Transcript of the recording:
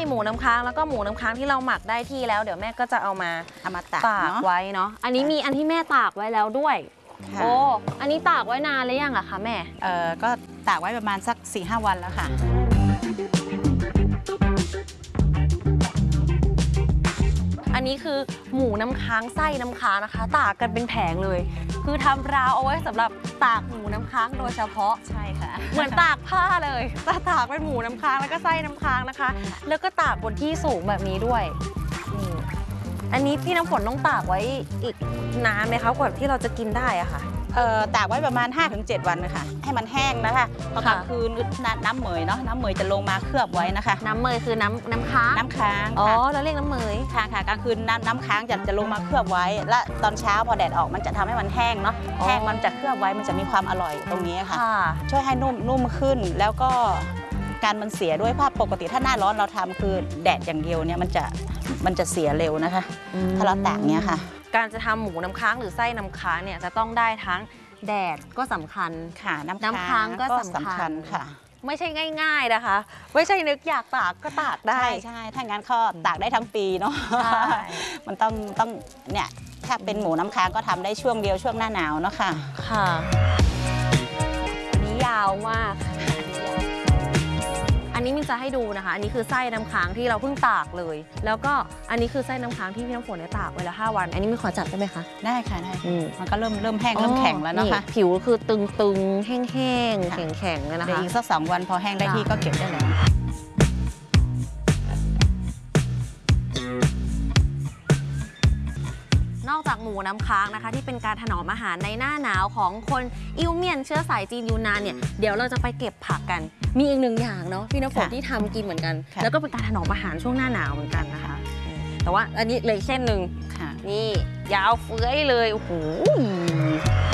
หมูน้ำค้างแล้วก็หมูน้ำค้างที่เราหมักได้ที่แล้วเดี๋ยวแม่ก็จะเอามาตากไว้เนาะอันนี้มีอันที่แม่ตากไว้แล้วด้วยโอ้อันนี้ตากไว้นานหรือยังอะคะแม่ก็ตากไว้ประมาณสัก 4-5 วันแล้วค่ะอันนี้คือหมูน้ำค้างไส้น้ำค้างนะคะตากกันเป็นแผงเลยคือทำราวเอาไว้สำหรับตากหมูน้ำค้างโดยเฉพาะใช่ค่ะเหมือนตากผ้าเลยตากเป็นหมูน้ำค้างแล้วก็ไส้น้ำค้างนะคะแล้วก็ตากบนที่สูงแบบนี้ด้วยอันนี้พี่น้ำฝนต้องตากไว้อีกนานไหมคะกว่าที่เราจะกินได้อะค่ะตากไว้ประมาณ 5-7 วันนะคะให้มันแห้งนะคะพอกลางคืนน้ำเหมยเนาะน้ำเหมยจะลงมาเคลือบไว้นะคะน้ำเหมยคือน้ำค้างอ๋อเราเรียกน้ำเหมยค่ะกลางคืนน้ำค้างจะลงมาเคลือบไว้และตอนเช้าพอแดดออกมันจะทำให้มันแห้งเนาะแห้งมันจะเคลือบไว้มันจะมีความอร่อยตรงนี้ค่ะช่วยให้นุ่มขึ้นแล้วก็การมันเสียด้วยเพราะปกติถ้าหน้าร้อนเราทำคือแดดอย่างเดียวเนี่ยมันจะเสียเร็วนะคะถ้าเราตากเนี้ยค่ะการจะทำหมูน้ำค้างหรือไส้น้ำค้างเนี่ยจะต้องได้ทั้งแดดก็สำคัญค่ะน้ำค้างก็สำคัญค่ะไม่ใช่ง่ายๆนะคะไม่ใช่นึกอยากตากก็ตากได้ใช่ถ้างั้นก็ตากได้ทั้งปีเนาะมันต้องเนี่ยถ้าเป็นหมูน้ำค้างก็ทำได้ช่วงเดียวช่วงหน้าหนาวเนาะค่ะอันนี้ยาวมากอันนี้มินจะให้ดูนะคะอันนี้คือไส้น้ำค้างที่เราเพิ่งตากเลยแล้วก็อันนี้คือไส้น้ำค้างที่พี่น้ำฝนเนี่ยตากไว้แล้ว5 วันอันนี้มินขอจับได้ไหมคะได้ค่ะได้มันก็เริ่มแห้งเริ่มแข็งแล้วนะคะผิวคือตึงๆแห้งๆแข็งๆเลยนะคะอีกสัก2 วันพอแห้งได้ที่ก็เก็บได้แล้วนอกจากหมูน้ำค้างนะคะที่เป็นการถนอมอาหารในหน้าหนาวของคนอิวเมียนเชื้อสายจีนยูนนานเนี่ยเดี๋ยวเราจะไปเก็บผักกันมีอีก1 อย่างเนาะพี่น้ำฝนที่ทำกินเหมือนกันแล้วก็เป็นการถนอมอาหารช่วงหน้าหนาวเหมือนกันนะคะแต่ว่าอันนี้เลยเส้นหนึ่งนี่ยาวเฟื้อยเลยโอ้โห